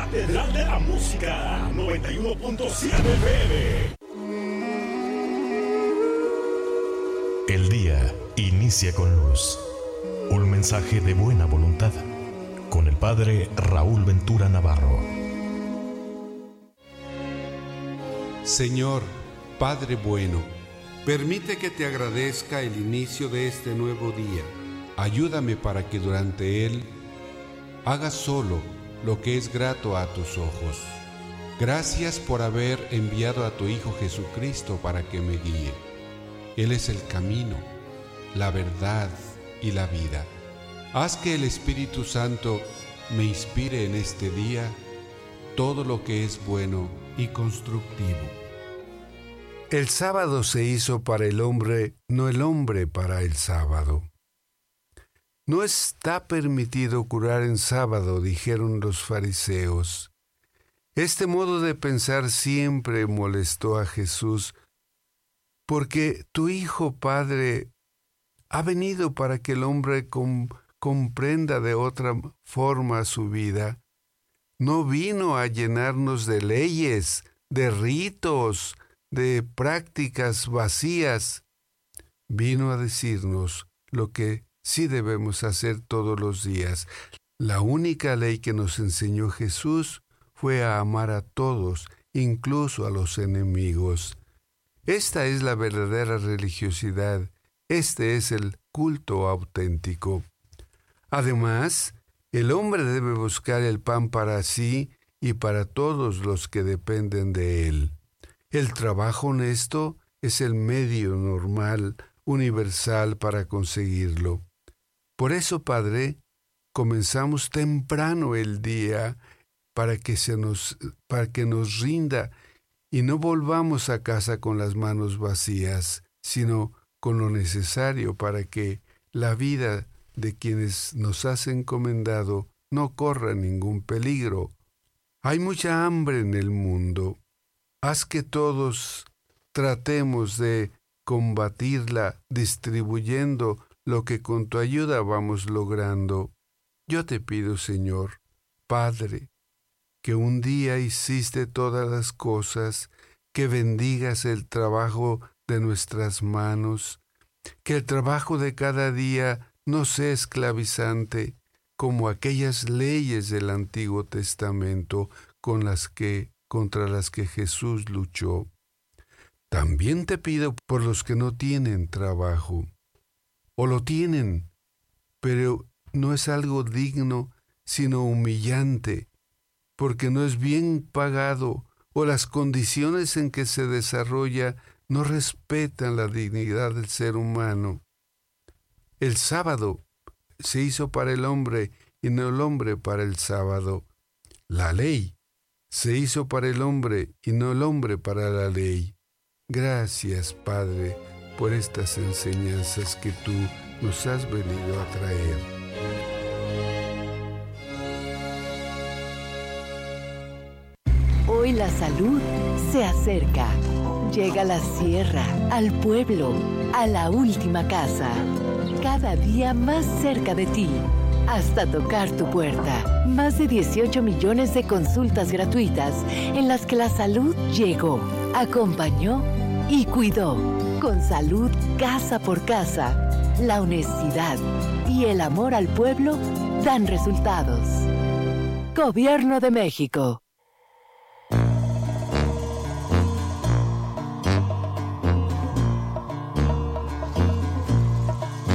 Catedral de la Música, 91.7 FM. El día inicia con luz. Un mensaje de buena voluntad. Con el Padre Raúl Ventura Navarro. Señor, Padre bueno, permite que te agradezca el inicio de este nuevo día. Ayúdame para que durante él haga solo lo que es grato a tus ojos. Gracias por haber enviado a tu Hijo Jesucristo para que me guíe. Él es el camino, la verdad y la vida. Haz que el Espíritu Santo me inspire en este día todo lo que es bueno y constructivo. El sábado se hizo para el hombre, no el hombre para el sábado. No está permitido curar en sábado, dijeron los fariseos. Este modo de pensar siempre molestó a Jesús, porque tu Hijo Padre ha venido para que el hombre comprenda de otra forma su vida. No vino a llenarnos de leyes, de ritos, de prácticas vacías. Vino a decirnos lo que sí debemos hacer todos los días. La única ley que nos enseñó Jesús fue a amar a todos, incluso a los enemigos. Esta es la verdadera religiosidad. Este es el culto auténtico. Además, el hombre debe buscar el pan para sí y para todos los que dependen de él. El trabajo honesto es el medio normal, universal para conseguirlo. Por eso, Padre, comenzamos temprano el día para que nos rinda y no volvamos a casa con las manos vacías, sino con lo necesario para que la vida de quienes nos has encomendado no corra ningún peligro. Hay mucha hambre en el mundo. Haz que todos tratemos de combatirla distribuyendo lo que con tu ayuda vamos logrando. Yo te pido, Señor, Padre, que un día hiciste todas las cosas, que bendigas el trabajo de nuestras manos, que el trabajo de cada día no sea esclavizante como aquellas leyes del Antiguo Testamento contra las que Jesús luchó. También te pido por los que no tienen trabajo, o lo tienen, pero no es algo digno, sino humillante, porque no es bien pagado, o las condiciones en que se desarrolla no respetan la dignidad del ser humano. El sábado se hizo para el hombre y no el hombre para el sábado. La ley se hizo para el hombre y no el hombre para la ley. Gracias, Padre, por estas enseñanzas que tú nos has venido a traer. Hoy la salud se acerca. Llega a la sierra, al pueblo, a la última casa. Cada día más cerca de ti, hasta tocar tu puerta. Más de 18 millones de consultas gratuitas en las que la salud llegó, acompañó y cuidó. Con salud casa por casa, la honestidad y el amor al pueblo dan resultados. Gobierno de México.